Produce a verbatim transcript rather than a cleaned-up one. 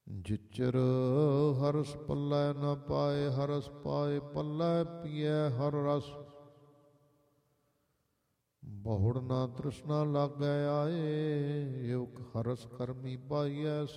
ਜਿਚਰ ਹਰਸ ਪੱਲੇ ਨ ਪਾਏ, ਹਰਸ ਪਾਏ ਪੱਲੇ ਪੀਐ ਹਰ ਰਸ। ਬਹੁੜ ਨਾ ਤ੍ਰਿਸ਼ਨਾ ਲਾਗੈ ਆਏ, ਇਕ ਹਰਸ ਕਰਮੀ ਪਾਈਐ